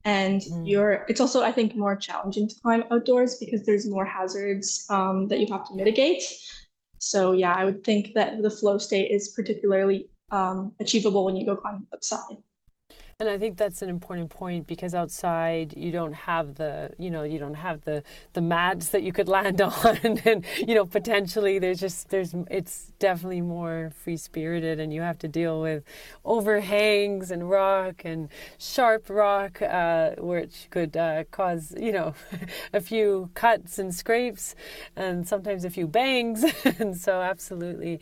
And Mm. it's also, I think, more challenging to climb outdoors because there's more hazards that you have to mitigate. So yeah, I would think that the flow state is particularly achievable when you go climb outside. And I think that's an important point because outside you don't have you don't have the mats that you could land on, and potentially it's definitely more free spirited, and you have to deal with overhangs and rock and sharp rock, which could cause a few cuts and scrapes, and sometimes a few bangs, and so absolutely.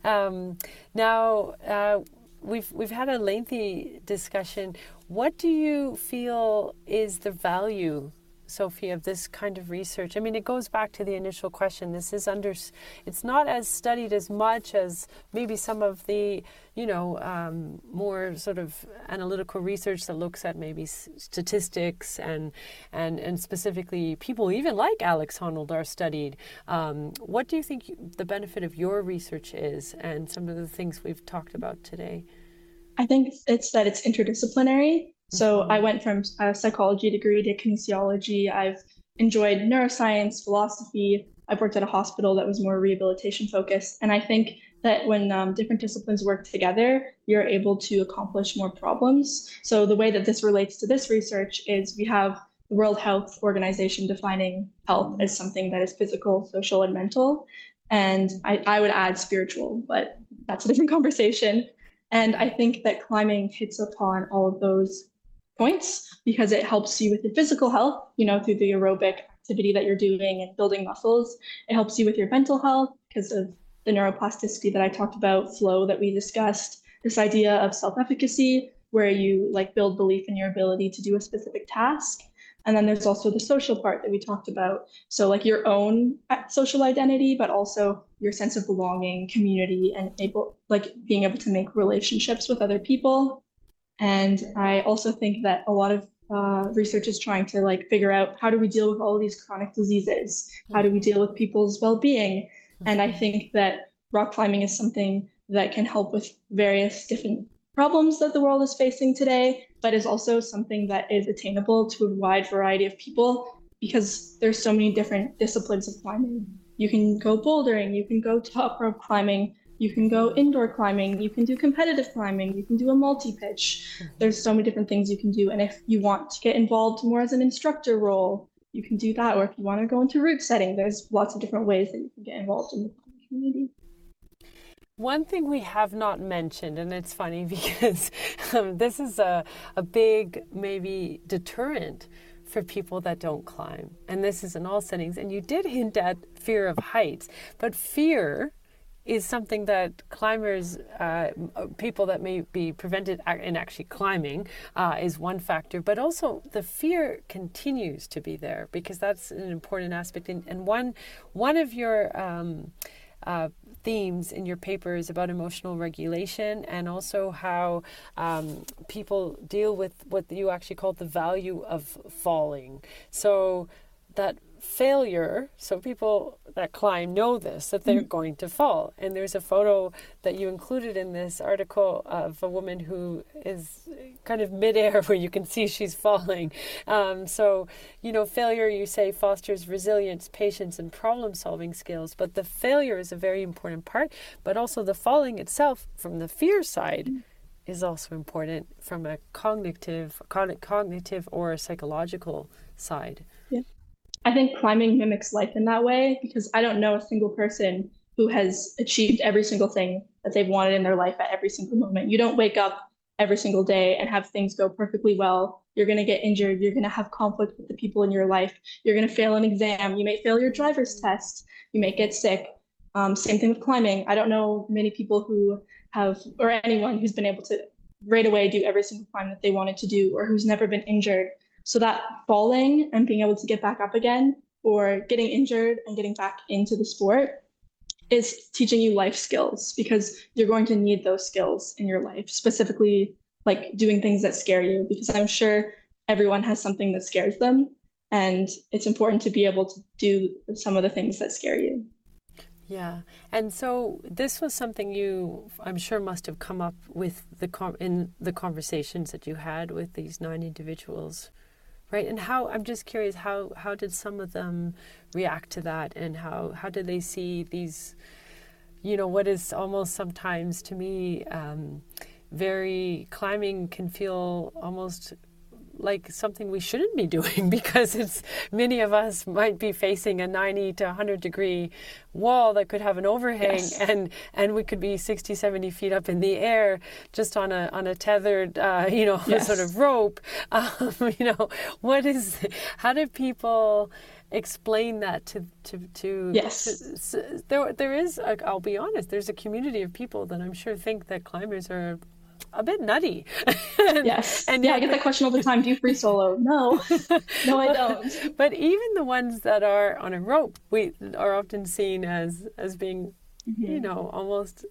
Now. We've had a lengthy discussion. What do you feel is the value, Sophie, of this kind of research? I mean, it goes back to the initial question. It's not as studied as much as maybe some of the, more sort of analytical research that looks at maybe statistics and specifically people even like Alex Honnold are studied. What do you think the benefit of your research is, and some of the things we've talked about today? I think it's that it's interdisciplinary. So I Mm-hmm. went from a psychology degree to kinesiology. I've enjoyed neuroscience, philosophy. I've worked at a hospital that was more rehabilitation focused. And I think that when different disciplines work together, you're able to accomplish more problems. So the way that this relates to this research is we have the World Health Organization defining health as something that is physical, social, and mental. And I would add spiritual, but that's a different conversation. And I think that climbing hits upon all of those points because it helps you with your physical health, through the aerobic activity that you're doing and building muscles. It helps you with your mental health because of the neuroplasticity that I talked about, flow that we discussed, this idea of self-efficacy, where you like build belief in your ability to do a specific task. And then there's also the social part that we talked about. So like your own social identity, but also your sense of belonging, community, and being able to make relationships with other people. And I also think that a lot of research is trying to like figure out how do we deal with all of these chronic diseases? How do we deal with people's well-being? And I think that rock climbing is something that can help with various different problems that the world is facing today, but is also something that is attainable to a wide variety of people because there's so many different disciplines of climbing. You can go bouldering, you can go top rope climbing, you can go indoor climbing, you can do competitive climbing, you can do a multi-pitch. There's so many different things you can do. And if you want to get involved more as an instructor role, you can do that. Or if you want to go into route setting, there's lots of different ways that you can get involved in the climbing community. One thing we have not mentioned, and it's funny because this is a big maybe deterrent for people that don't climb. And this is in all settings. And you did hint at fear of heights, but fear is something that climbers, people that may be prevented in actually climbing, is one factor. But also the fear continues to be there because that's an important aspect. And one of your themes in your paper is about emotional regulation and also how people deal with what you actually call the value of falling. So that failure, so people that climb know this, that they're going to fall. And there's a photo that you included in this article of a woman who is kind of midair where you can see she's falling. So, failure, you say, fosters resilience, patience, and problem-solving skills. But the failure is a very important part, but also the falling itself from the fear side is also important from a cognitive or psychological side. Yeah. I think climbing mimics life in that way because I don't know a single person who has achieved every single thing that they've wanted in their life at every single moment. You don't wake up every single day and have things go perfectly well. You're going to get injured. You're going to have conflict with the people in your life. You're going to fail an exam. You may fail your driver's test. You may get sick. Same thing with climbing. I don't know many people who have, or anyone who's been able to right away do every single climb that they wanted to do or who's never been injured. So that falling and being able to get back up again or getting injured and getting back into the sport is teaching you life skills because you're going to need those skills in your life, specifically like doing things that scare you, because I'm sure everyone has something that scares them. And it's important to be able to do some of the things that scare you. Yeah. And so this was something you, I'm sure, must have come up with in the conversations that you had with these 9 individuals. Right. And how, I'm just curious, how did some of them react to that, and how did they see these, what is almost sometimes to me, very climbing can feel almost like something we shouldn't be doing because it's many of us might be facing a 90 to 100 degree wall that could have an overhang, Yes. and we could be 60, 70 feet up in the air just on a tethered sort Yes. of rope. What is how do people explain that Yes. there is I'll be honest, there's a community of people that I'm sure think that climbers are a bit nutty. and, Yes. and Yeah, I yet get that question all the time. Do you free solo? No. No, I don't. but even the ones that are on a rope, we are often seen as being, Hmm. almost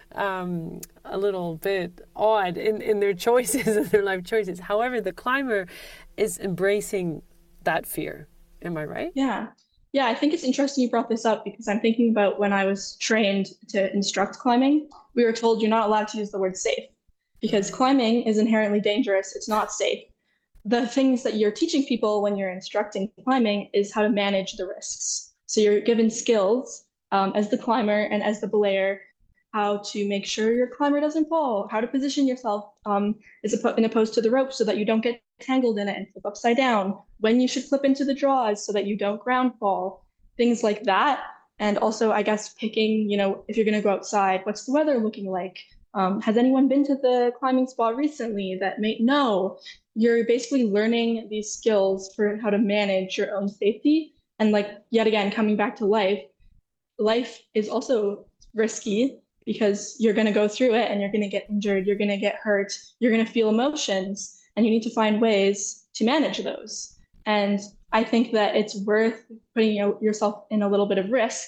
a little bit odd in their choices and their life choices. However, the climber is embracing that fear. Am I right? Yeah. Yeah, I think it's interesting you brought this up because I'm thinking about when I was trained to instruct climbing, we were told you're not allowed to use the word safe because Right. climbing is inherently dangerous. It's not safe. The things that you're teaching people when you're instructing climbing is how to manage the risks. So you're given skills as the climber and as the belayer, how to make sure your climber doesn't fall, how to position yourself in opposed to the rope so that you don't get tangled in it and flip upside down, when you should flip into the draws so that you don't ground fall, things like that. And also, I guess, picking, if you're going to go outside, what's the weather looking like? Has anyone been to the climbing spot recently that may know? You're basically learning these skills for how to manage your own safety. And like, yet again, coming back to life is also risky because you're going to go through it and you're going to get injured, you're going to get hurt, you're going to feel emotions, and you need to find ways to manage those. And I think that it's worth putting yourself in a little bit of risk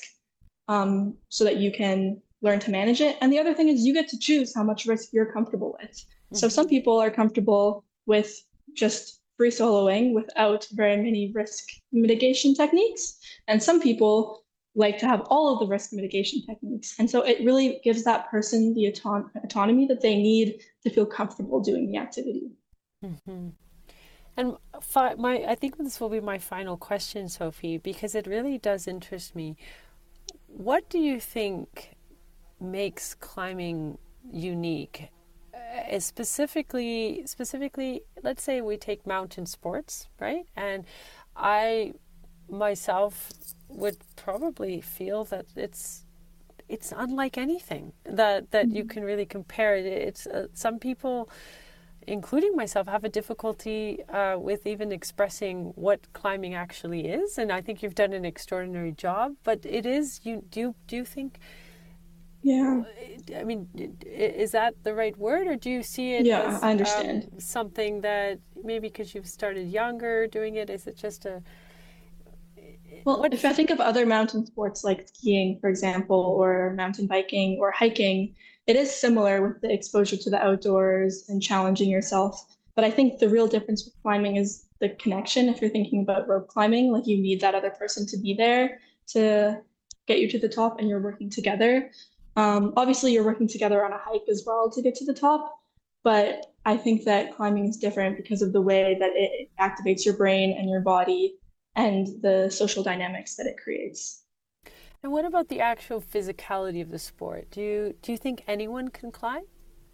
so that you can learn to manage it. And the other thing is you get to choose how much risk you're comfortable with. So some Mm-hmm. people are comfortable with just free soloing without very many risk mitigation techniques. And some people like to have all of the risk mitigation techniques. And so it really gives that person the autonomy that they need to feel comfortable doing the activity. Mm-hmm. And I think this will be my final question, Sophie, because it really does interest me. What do you think makes climbing unique? Specifically, let's say we take mountain sports, right? And I myself would probably feel that it's unlike anything that you can really compare it. It's some people, including myself, have a difficulty with even expressing what climbing actually is, and I think you've done an extraordinary job. But it is you. Do you think? Yeah. I mean, is that the right word, or do you see it Yeah, as I understand. something that maybe because you've started younger doing it, is it just a Well, what? if I think of other mountain sports like skiing, for example, or mountain biking or hiking, it is similar with the exposure to the outdoors and challenging yourself. But I think the real difference with climbing is the connection. If you're thinking about rope climbing, like you need that other person to be there to get you to the top and you're working together. Obviously, you're working together on a hike as well to get to the top. But I think that climbing is different because of the way that it activates your brain and your body and the social dynamics that it creates. And what about the actual physicality of the sport? Do you think anyone can climb?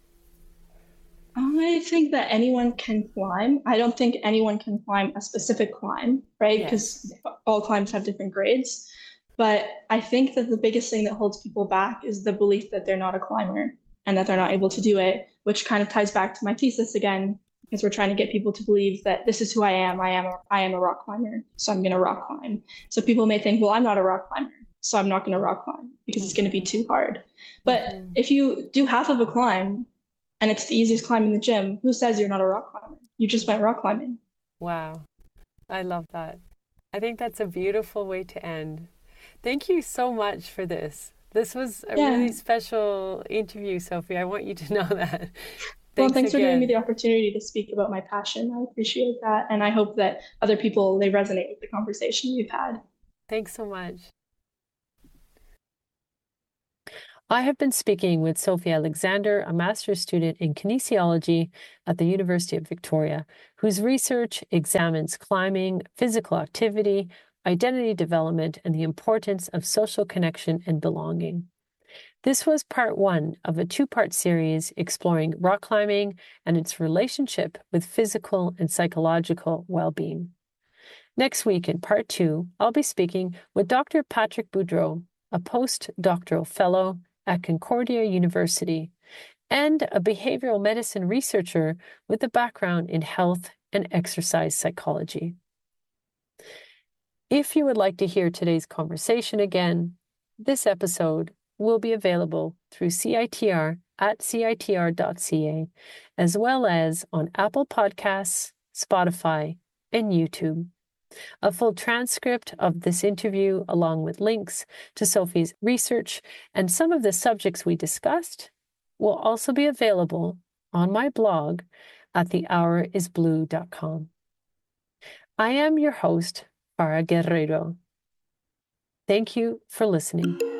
I think that anyone can climb. I don't think anyone can climb a specific climb, right? Because Yes. all climbs have different grades. But I think that the biggest thing that holds people back is the belief that they're not a climber and that they're not able to do it, which kind of ties back to my thesis again, because we're trying to get people to believe that this is who I am. I am a rock climber, so I'm going to rock climb. So people may think, well, I'm not a rock climber, so I'm not going to rock climb because it's going to be Mm-hmm. too hard. But Mm-hmm. if you do half of a climb and it's the easiest climb in the gym, who says you're not a rock climber? You just went rock climbing. Wow, I love that. I think that's a beautiful way to end. Thank you so much for this. This was a Yeah. really special interview, Sophie. I want you to know that. Well, Thanks thanks for giving me again. the opportunity to speak about my passion. I appreciate that. And I hope that other people, they resonate with the conversation we've had. Thanks so much. I have been speaking with Sophie Alexander, a master's student in kinesiology at the University of Victoria, whose research examines climbing, physical activity, identity development, and the importance of social connection and belonging. This was part one of a two-part series exploring rock climbing and its relationship with physical and psychological well-being. Next week in part two, I'll be speaking with Dr. Patrick Boudreau, a postdoctoral fellow at Concordia University and a behavioral medicine researcher with a background in health and exercise psychology. If you would like to hear today's conversation again, this episode will be available through CITR at citr.ca, as well as on Apple Podcasts, Spotify, and YouTube. A full transcript of this interview, along with links to Sophie's research and some of the subjects we discussed, will also be available on my blog at thehourisblue.com. I am your host, Farah Guerrero. Thank you for listening.